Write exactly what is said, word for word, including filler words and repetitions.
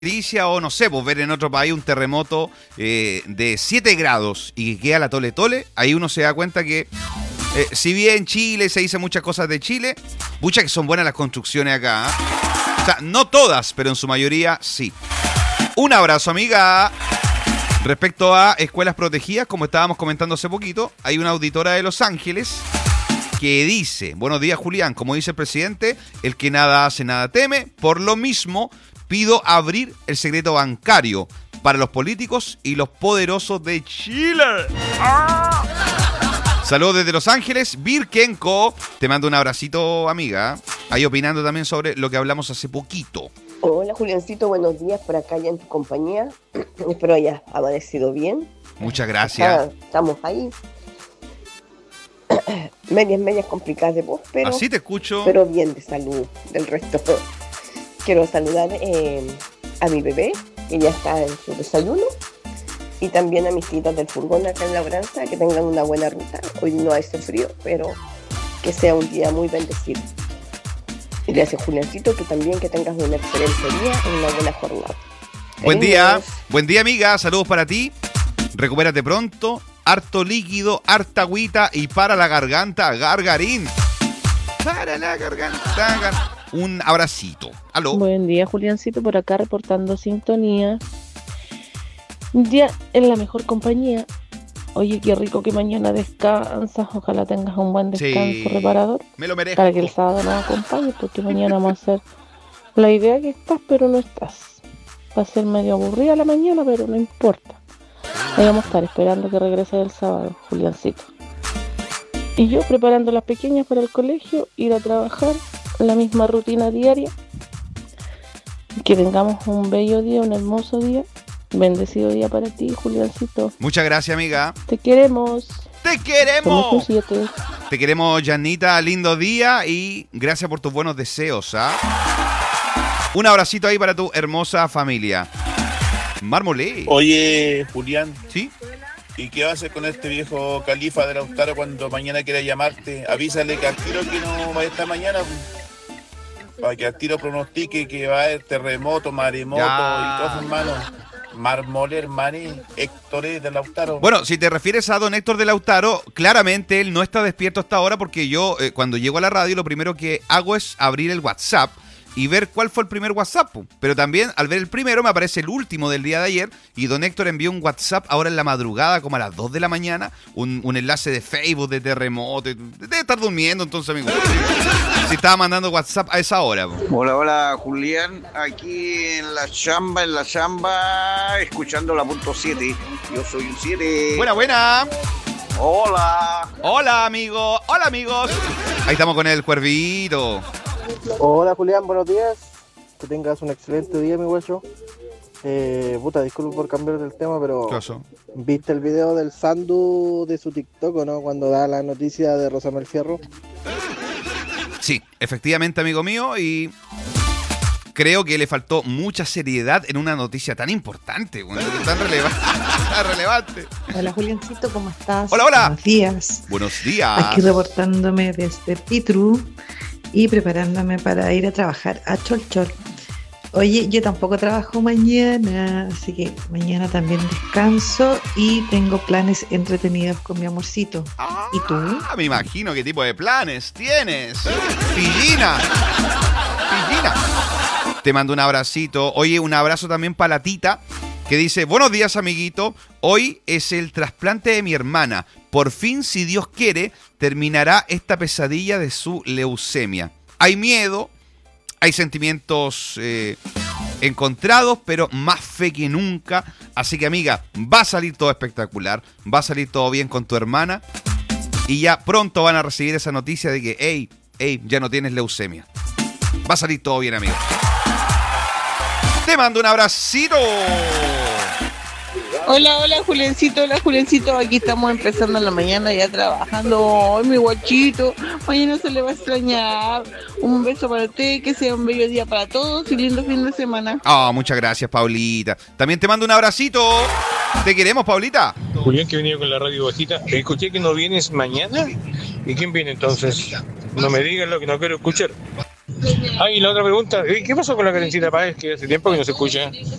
noticia o no sé, pues ver en otro país un terremoto eh, de siete grados y que queda la tole tole, ahí uno se da cuenta que eh, si bien Chile se dice muchas cosas de Chile, muchas que son buenas las construcciones acá, ¿eh? O sea, no todas, pero en su mayoría sí. Un abrazo, amiga. Respecto a escuelas protegidas, como estábamos comentando hace poquito, hay una auditora de Los Ángeles que dice, buenos días Julián, como dice el presidente, el que nada hace nada teme, por lo mismo pido abrir el secreto bancario para los políticos y los poderosos de Chile. ¡Ah! Saludos desde Los Ángeles, Birkenko, te mando un abracito amiga, ahí opinando también sobre lo que hablamos hace poquito. Hola Juliancito, buenos días por acá ya en tu compañía. Espero hayas amanecido bien. Muchas gracias. Acá estamos ahí. medias, medias complicadas de voz, pero, así te escucho. Pero bien de salud. Del resto, quiero saludar eh, a mi bebé, que ya está en su desayuno. Y también a mis citas del furgón acá en Labranza, que tengan una buena ruta. Hoy no hace frío, pero que sea un día muy bendecido. Y gracias, Juliancito, que también que tengas un excelente día y una buena jornada. Buen día, buen día, amiga. Saludos para ti. Recupérate pronto. Harto líquido, harta agüita y para la garganta, gargarín. Para la garganta, gar... un abracito. Aló. Buen día, Juliancito, por acá reportando sintonía. Ya en la mejor compañía. Oye, qué rico que mañana descansas. Ojalá tengas un buen descanso sí, reparador. Me lo merezco. Para que el sábado nos acompañes, porque mañana vamos a hacer la idea que estás, pero no estás. Va a ser medio aburrida la mañana, pero no importa. Ahí vamos a estar esperando que regrese el sábado, Juliancito. Y yo preparando las pequeñas para el colegio, ir a trabajar, la misma rutina diaria. Que tengamos un bello día, un hermoso día. Bendecido día para ti, Juliancito. Muchas gracias, amiga. Te queremos. ¡Te queremos! Te queremos, Janita. Lindo día y gracias por tus buenos deseos, ¿ah? Un abracito ahí para tu hermosa familia. Marmolé. Oye, Julián. ¿Sí? ¿Y qué va a hacer con este viejo califa de Lautaro cuando mañana quiera llamarte? Avísale que al tiro que no va a estar mañana. Para que al tiro pronostique que va a haber terremoto, maremoto ya. Y todo eso, hermano. Marmoler, Mane, Héctor de Lautaro. Bueno, si te refieres a don Héctor de Lautaro, claramente él no está despierto hasta ahora porque yo eh, cuando llego a la radio lo primero que hago es abrir el WhatsApp y ver cuál fue el primer WhatsApp. Pero también al ver el primero me aparece el último del día de ayer y don Héctor envió un WhatsApp ahora en la madrugada como a las dos de la mañana, un, un enlace de Facebook, de terremoto, debe estar durmiendo entonces, amigo. Si estaba mandando WhatsApp a esa hora. Hola, hola, Julián, aquí en la chamba, en la chamba, escuchando la punto siete. Yo soy un siete. Buena, buena. Hola. Hola, amigo. Hola, amigos. Ahí estamos con el Cuervito. Hola, Julián, buenos días. Que tengas un excelente día, mi hueso. Eh, puta, disculpe por cambiar el tema, pero Caso. ¿viste el video del Sandu de su TikTok o no? Cuando da la noticia de Rosamel Fierro. Sí, efectivamente, amigo mío, y creo que le faltó mucha seriedad en una noticia tan importante, bueno, tan relevante, tan relevante. Hola, Juliancito, ¿cómo estás? Hola, hola. Buenos días. Buenos días. Aquí reportándome desde Pitru y preparándome para ir a trabajar a Cholchol. Oye, yo tampoco trabajo mañana, así que mañana también descanso y tengo planes entretenidos con mi amorcito. Ah, ¿Y tú? Me imagino qué tipo de planes tienes. Pillina. Pillina. Te mando un abracito. Oye, un abrazo también para la tita que dice, buenos días, amiguito. Hoy es el trasplante de mi hermana. Por fin, si Dios quiere, terminará esta pesadilla de su leucemia. Hay miedo. Hay sentimientos eh, encontrados, pero más fe que nunca. Así que, amiga, va a salir todo espectacular. Va a salir todo bien con tu hermana. Y ya pronto van a recibir esa noticia de que, hey, hey, ya no tienes leucemia. Va a salir todo bien, amigo. Te mando un abracito. Hola, hola, Julencito, hola, Julencito. Aquí estamos empezando en la mañana ya trabajando. Ay, mi guachito, mañana se le va a extrañar. Un beso para usted, que sea un bello día para todos y lindo fin de semana. Oh, muchas gracias, Paulita. También te mando un abracito. Te queremos, Paulita. Julián, que venía con la radio bajita. Escuché que no vienes mañana. ¿Y quién viene entonces? No me digas lo que no quiero escuchar. Ah, y la otra pregunta, ¿qué pasó con la Karencita Páez? Que hace tiempo que no se escucha.